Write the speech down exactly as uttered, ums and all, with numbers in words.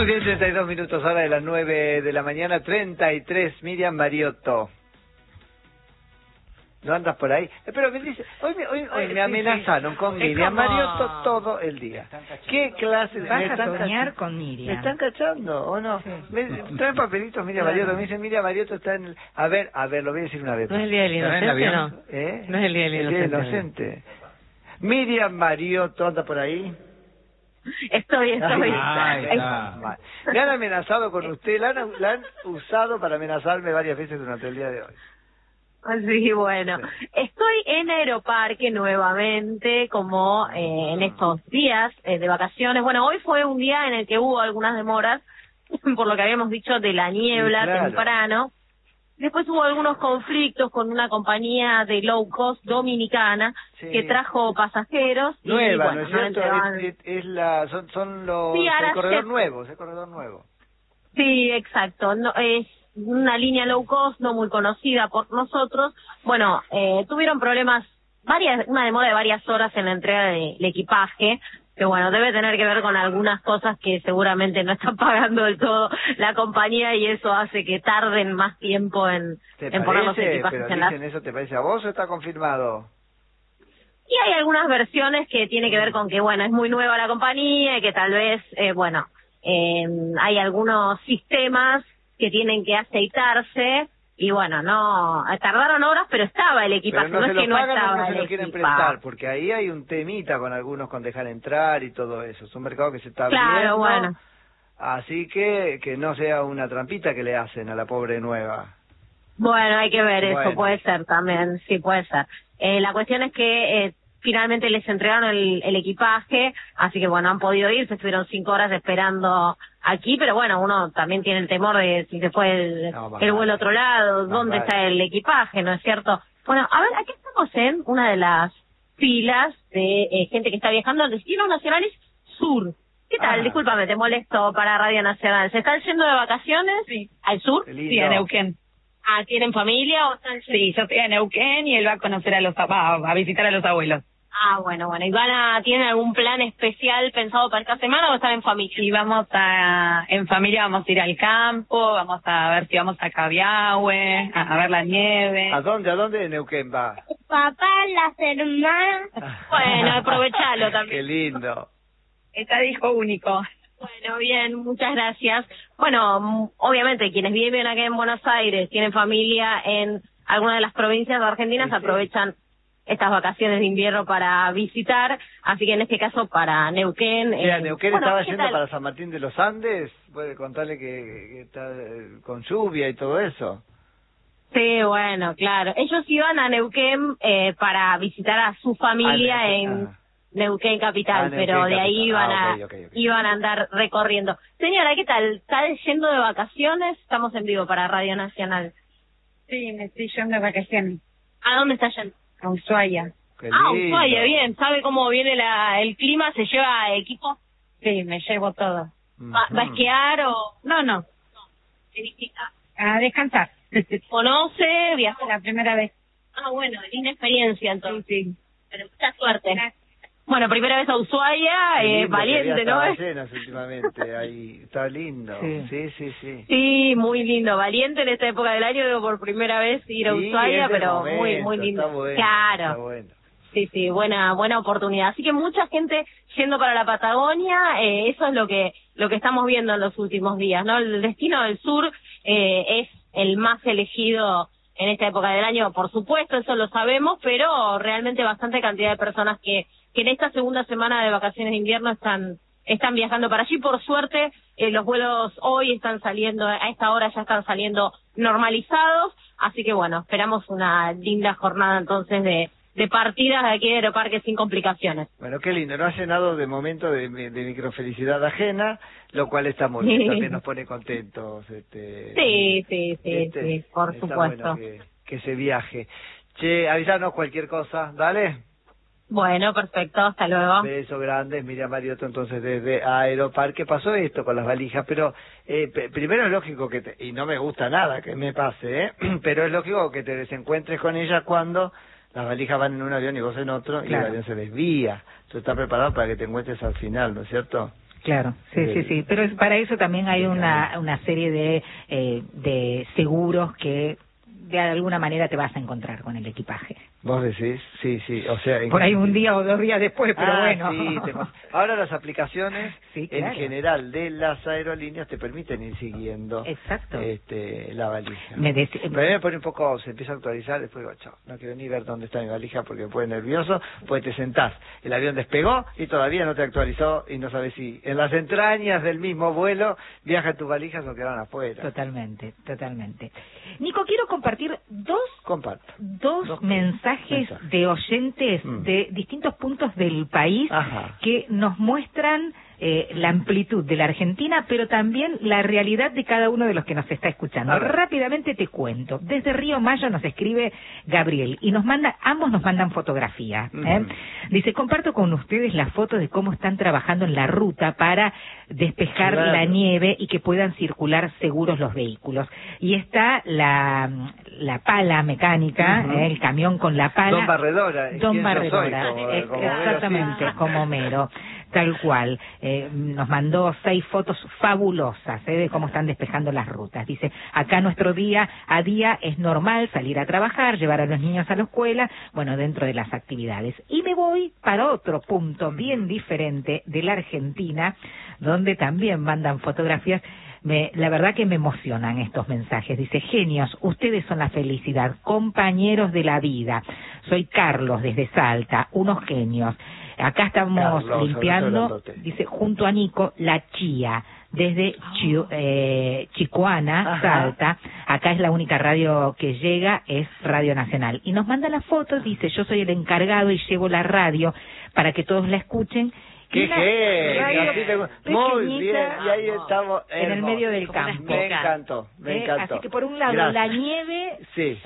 Muy bien, treinta y dos minutos ahora de las nueve de la mañana, treinta y tres, Miriam Mariotto. ¿No andas por ahí? Eh, pero me dice, hoy me, hoy, hoy me amenazaron con Miriam como... Mariotto todo el día. ¿Qué clase de... ¿Vas me a están soñar cach... con Miriam? ¿Me están cachando o no? Sí. Me traen papelitos Miriam Mariotto, me dicen Miriam Mariotto está en el... A ver, a ver, lo voy a decir una vez. ¿No es el día del inocente, no? ¿Eh? No es el día del el día inocente. inocente. Miriam Mariotto, ¿anda por ahí? Estoy, estoy. Ay, está. Me han amenazado con usted, la han, la han usado para amenazarme varias veces durante el día de hoy. Sí, bueno, Sí. Estoy en Aeroparque nuevamente, como eh, en estos días eh, de vacaciones. Bueno, hoy fue un día en el que hubo algunas demoras, por lo que habíamos dicho de la niebla Sí, claro. temprano. Después hubo algunos conflictos con una compañía de low cost dominicana Sí. que trajo pasajeros. Nueva, y, bueno, ¿no es no cierto? entregaban... Es, es, es la, son, son los, Sí, ahora el corredor se- nuevo, es el corredor nuevo. Sí, exacto. No, es una línea low cost, no muy conocida por nosotros. Bueno, eh, tuvieron problemas, varias, una demora de varias horas en la entrega del equipaje, que bueno, debe tener que ver con algunas cosas que seguramente no están pagando del todo la compañía y eso hace que tarden más tiempo en, ¿Te en poner los parece? equipajes Pero en las... dicen eso, ¿te parece a vos o está confirmado? Y hay algunas versiones que tiene que ver con que, bueno, es muy nueva la compañía y que tal vez, eh, bueno, eh, hay algunos sistemas que tienen que aceitarse y, bueno, no, tardaron horas, pero estaba el equipaje, Pero no, no, se es lo que no pagan o estaba no se el lo quieren equipaje. prestar, porque ahí hay un temita con algunos con dejar entrar y todo eso. Es un mercado que se está Claro, abriendo, bueno. así que que no sea una trampita que le hacen a la pobre nueva. Bueno, hay que ver Bueno. eso, puede ser también, sí puede ser. Eh, la cuestión es que eh, finalmente les entregaron el, el equipaje, así que bueno, han podido ir, se estuvieron cinco horas esperando aquí, pero bueno, uno también tiene el temor de si se fue el, No, más el vuelo vale. a otro lado, Más dónde vale. está el equipaje, ¿no es cierto? Bueno, a ver, aquí estamos en una de las filas de eh, gente que está viajando al destino nacionales sur. ¿Qué tal? Ah. Discúlpame, te molesto para Radio Nacional. ¿Se están yendo de vacaciones Sí. al sur? Qué lindo. Sí, a Neuquén. Ah, ¿tienen familia o están yendo? Sí, yo estoy en Neuquén y él va a conocer a los, va a visitar a los abuelos. Ah, bueno, bueno. ¿Y van a, tienen algún plan especial pensado para esta semana o están en familia? Y vamos a, en familia vamos a ir al campo, vamos a ver si vamos a Cabiahue, a, a ver la nieve. ¿A dónde, a dónde de Neuquén va? Papá, las hermanas. Bueno, aprovechalo Qué también. lindo. Está de hijo único. Bueno, bien, muchas gracias. Bueno, mm, obviamente quienes viven acá en Buenos Aires, tienen familia en alguna de las provincias de Argentina, Sí, se sí. aprovechan estas vacaciones de invierno para visitar, así que en este caso para Neuquén. Mira, eh, Neuquén bueno, estaba ¿qué yendo tal? para San Martín de los Andes, puede contarle que, que está eh, con lluvia y todo eso. Sí, bueno, claro. Ellos iban a Neuquén eh, para visitar a su familia Ah, Neuquén, en ah. Neuquén Capital, Ah, Neuquén pero de ahí Capital. iban Ah, a ok, ok, ok. iban a andar recorriendo. Señora, ¿qué tal? ¿Está yendo de vacaciones? Estamos en vivo para Radio Nacional. Sí, me estoy yendo de vacaciones ¿A dónde está yendo? a Ushuaia. Qué Ah, lindo. Ushuaia, bien. ¿Sabe cómo viene la, el clima? ¿Se lleva equipo? Sí, me llevo todo. ¿Va, va a Ujú. esquiar o No, no, se visita? a descansar. ¿Conoce? ¿Viaja? La primera vez. Ah, bueno, linda experiencia entonces. Sí, sí. Pero mucha suerte. Bueno, primera vez a Ushuaia, Qué eh, lindo que valiente, había ¿no? hasta ballenas últimamente, ahí, está lindo. Sí. Sí, sí, sí. Sí, muy lindo, valiente en esta época del año, digo, por primera vez ir a Sí, Ushuaia, es el pero muy, momento, muy lindo. Está bueno, Claro, está bueno. sí, sí, buena, buena oportunidad. Así que mucha gente yendo para la Patagonia, eh, eso es lo que, lo que estamos viendo en los últimos días, ¿no? El destino del sur eh, es el más elegido en esta época del año, por supuesto, eso lo sabemos, pero realmente bastante cantidad de personas que, que en esta segunda semana de vacaciones de invierno están están viajando para allí. Por suerte, eh, los vuelos hoy están saliendo, a esta hora ya están saliendo normalizados, así que bueno, esperamos una linda jornada entonces de, de partidas de aquí de Aeroparque sin complicaciones. Bueno, qué lindo, nos ha llenado de momento de, de microfelicidad ajena, lo cual está muy bien, también nos pone contentos. Este, Sí, sí, sí, este, sí, por está supuesto. bueno que, que se viaje. Che, avisanos cualquier cosa, dale. Bueno, perfecto, hasta luego. Beso grande, Miriam Mariotto, entonces desde Aeroparque. Pasó esto con las valijas, pero eh, p- primero es lógico que, te, y no me gusta nada que me pase, ¿eh? pero es lógico que te desencuentres con ellas cuando las valijas van en un avión y vos en otro, y Claro. el avión se desvía. Tú estás preparado para que te encuentres al final, ¿no es cierto? Claro, sí, sí, sí. Pero es, para eso también hay una, una serie de, eh, de seguros que de alguna manera te vas a encontrar con el equipaje. ¿Vos decís? Sí, sí, o sea... Por ahí un día o dos días después, pero ah, bueno. Sí, te... Ahora las aplicaciones sí, claro. en general de las aerolíneas te permiten ir siguiendo Exacto. este la valija. Me dec... Pero a mí me pone un poco, se empieza a actualizar, después digo, chao, no quiero ni ver dónde está mi valija porque me pone nervioso, pues te sentás, el avión despegó y todavía no te actualizó y no sabes si en las entrañas del mismo vuelo viaja tu valija o quedaron afuera. Totalmente, totalmente. Nico, quiero compartir dos, Comparto. dos, dos mensajes mensajes. de oyentes mm. de distintos puntos del país. Ajá. Que nos muestran eh, la amplitud de la Argentina, pero también la realidad de cada uno de los que nos está escuchando. Rápidamente te cuento. Desde Río Mayo nos escribe Gabriel y nos manda, ambos nos mandan fotografías. ¿eh? Uh-huh. Dice, comparto con ustedes la foto de cómo están trabajando en la ruta para despejar claro. la nieve y que puedan circular seguros los vehículos. Y está la, la pala mecánica, uh-huh. ¿eh? el camión con la pala. Don Barredora. Don Barredora, soy, como, eh, como exactamente, Mero, sí. como Mero. Tal cual. Eh, nos mandó seis fotos fabulosas eh, de cómo están despejando las rutas. Dice, acá nuestro día a día es normal salir a trabajar, llevar a los niños a la escuela, bueno, dentro de las actividades. Y me voy para otro punto bien diferente de la Argentina, donde también mandan fotografías. Me, la verdad que me emocionan estos mensajes. Dice, genios, ustedes son la felicidad, compañeros de la vida. Soy Carlos desde Salta, unos genios. Acá estamos Carlos, limpiando, dice, junto a Nico, la chía, desde Chi, eh, Chicoana, Salta. Acá es la única radio que llega, es Radio Nacional. Y nos manda la foto, dice, yo soy el encargado y llevo la radio para que todos la escuchen. ¡Qué genio! Muy bien, y ahí estamos. En el medio del campo. Me encantó, me encantó. Eh, así que por un lado, Gracias. la nieve... Sí.